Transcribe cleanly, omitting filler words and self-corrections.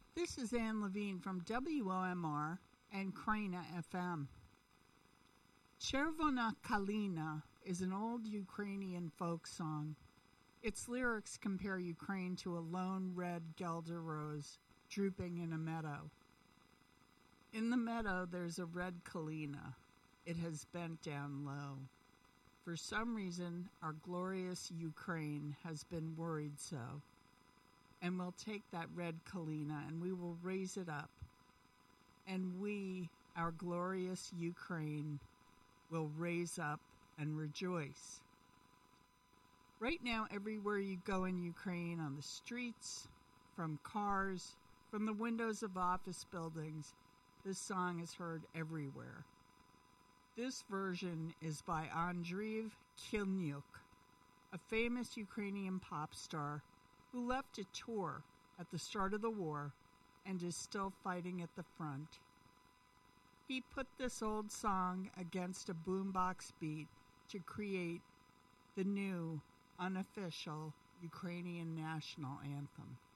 This is Ann Levine from WOMR and Kraina FM. Chervona Kalina is an old Ukrainian folk song. Its lyrics compare Ukraine to a lone red guelder rose drooping in a meadow. In the meadow, there's a red kalina. It has bent down low. For some reason, our glorious Ukraine has been worried so. And we'll take that red kalina and we will raise it up. And we, our glorious Ukraine, will raise up and rejoice. Right now, everywhere you go in Ukraine, on the streets, from cars, from the windows of office buildings, this song is heard everywhere. This version is by Andriy Kilnyuk, a famous Ukrainian pop star who left a tour at the start of the war and is still fighting at the front. He put this old song against a boombox beat to create the new unofficial Ukrainian national anthem.